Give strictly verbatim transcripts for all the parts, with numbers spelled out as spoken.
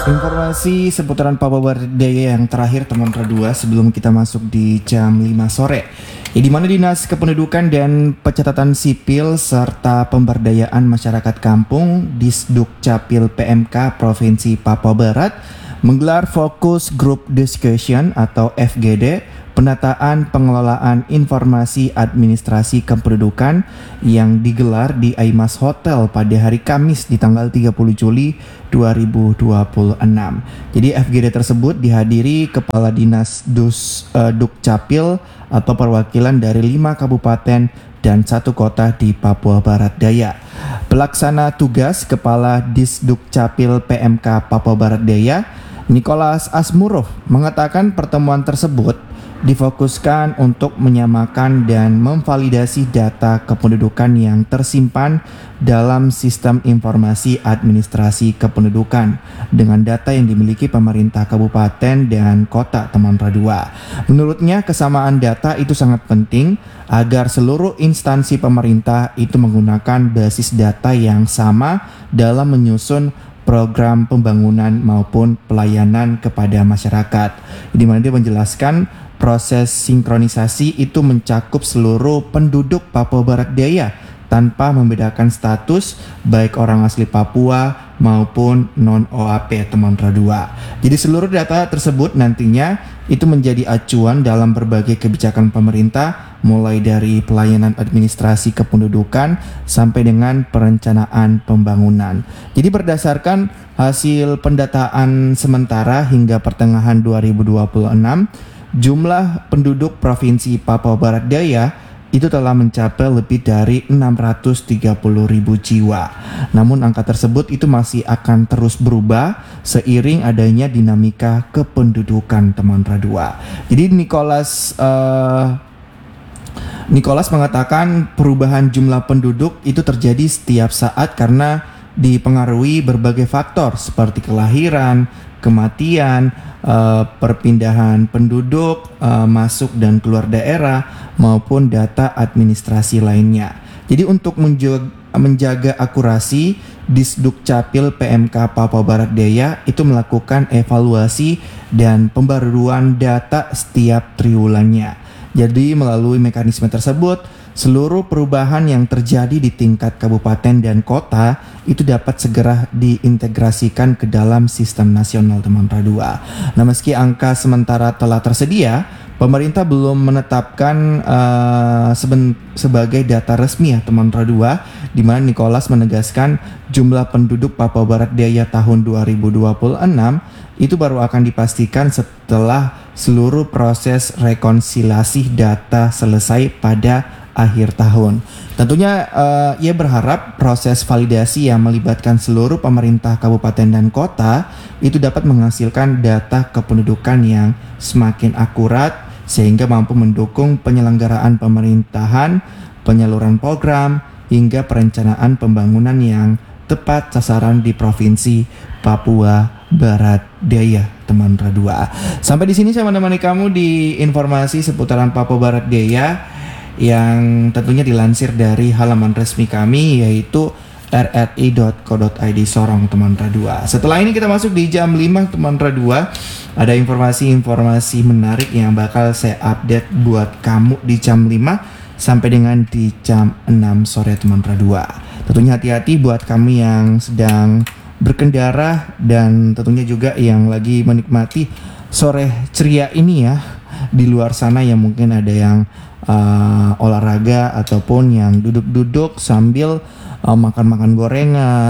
Informasi seputaran Papua Barat Daya yang terakhir teman dua sebelum kita masuk di jam lima sore. Di mana Dinas Kependudukan dan Pencatatan Sipil serta Pemberdayaan Masyarakat Kampung Disdukcapil P M K Provinsi Papua Barat menggelar Fokus Group Discussion atau F G D penataan pengelolaan informasi administrasi kependudukan yang digelar di Aimas Hotel pada hari Kamis di tanggal tiga puluh Juli dua ribu dua puluh enam. Jadi F G D tersebut dihadiri Kepala Dinas Dus, uh, Dukcapil atau perwakilan dari lima kabupaten dan satu kota di Papua Barat Daya. Pelaksana tugas Kepala Disdukcapil P M K Papua Barat Daya, Nicholas Asmurov, mengatakan pertemuan tersebut difokuskan untuk menyamakan dan memvalidasi data kependudukan yang tersimpan dalam sistem informasi administrasi kependudukan dengan data yang dimiliki pemerintah kabupaten dan kota Temanggung dua. Menurutnya kesamaan data itu sangat penting agar seluruh instansi pemerintah itu menggunakan basis data yang sama dalam menyusun program pembangunan maupun pelayanan kepada masyarakat. Di mana dia menjelaskan proses sinkronisasi itu mencakup seluruh penduduk Papua Barat Daya tanpa membedakan status baik orang asli Papua maupun non-O A P Temanggung dua. Jadi seluruh data tersebut nantinya itu menjadi acuan dalam berbagai kebijakan pemerintah, mulai dari pelayanan administrasi kependudukan sampai dengan perencanaan pembangunan. Jadi berdasarkan hasil pendataan sementara hingga pertengahan dua ribu dua puluh enam, jumlah penduduk Provinsi Papua Barat Daya itu telah mencapai lebih dari enam ratus tiga puluh ribu jiwa. Namun angka tersebut itu masih akan terus berubah seiring adanya dinamika kependudukan Temanggung dua. Jadi Nicholas uh, Nicholas mengatakan perubahan jumlah penduduk itu terjadi setiap saat karena dipengaruhi berbagai faktor seperti kelahiran, kematian, uh, perpindahan penduduk uh, masuk dan keluar daerah maupun data administrasi lainnya. Jadi untuk menjaga, menjaga akurasi, Disdukcapil P M K Papua Barat Daya itu melakukan evaluasi dan pembaruan data setiap triwulannya. Jadi melalui mekanisme tersebut, seluruh perubahan yang terjadi di tingkat kabupaten dan kota itu dapat segera diintegrasikan ke dalam sistem nasional Temanggung dua. Nah, meski angka sementara telah tersedia, pemerintah belum menetapkan uh, seben- sebagai data resmi ya Temanggung dua, di mana Nicholas menegaskan jumlah penduduk Papua Barat Daya tahun dua ribu dua puluh enam itu baru akan dipastikan setelah seluruh proses rekonsiliasi data selesai pada akhir tahun. Tentunya uh, ia berharap proses validasi yang melibatkan seluruh pemerintah kabupaten dan kota itu dapat menghasilkan data kependudukan yang semakin akurat sehingga mampu mendukung penyelenggaraan pemerintahan, penyaluran program, hingga perencanaan pembangunan yang tepat sasaran di Provinsi Papua Barat Daya Temanggung dua. Sampai di sini saya menemani kamu di informasi seputaran Papua Barat Daya yang tentunya dilansir dari halaman resmi kami yaitu r r i dot co dot i d Sorong Temanggung dua. Setelah ini kita masuk di jam lima Temanggung dua. Ada informasi-informasi menarik yang bakal saya update buat kamu di jam lima sampai dengan di jam enam sore Temanggung dua. Tentunya hati-hati buat kamu yang sedang berkendara dan tentunya juga yang lagi menikmati sore ceria ini ya. Di luar sana yang mungkin ada yang uh, olahraga ataupun yang duduk-duduk sambil uh, makan-makan gorengan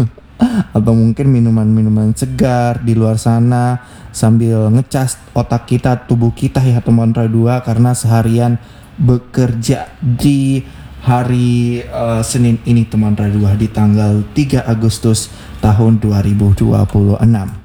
atau mungkin minuman-minuman segar di luar sana sambil ngecas otak kita, tubuh kita ya Temanggung dua karena seharian bekerja di hari uh, Senin ini Temanggung dua di tanggal tiga Agustus tahun dua ribu dua puluh enam.